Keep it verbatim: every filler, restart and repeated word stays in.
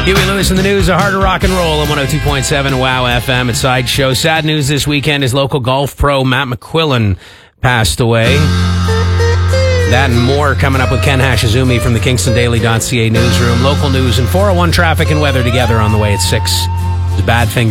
Huey Lewis in the news, a harder rock and roll on one oh two point seven Wow F M at Sideshow. Sad news this weekend is local golf pro Matt McQuillan passed away. That and more coming up with Ken Hashizumi from the Kingston Daily dot C A newsroom. Local news and four oh one traffic and weather together on the way at six. It's Badfinger.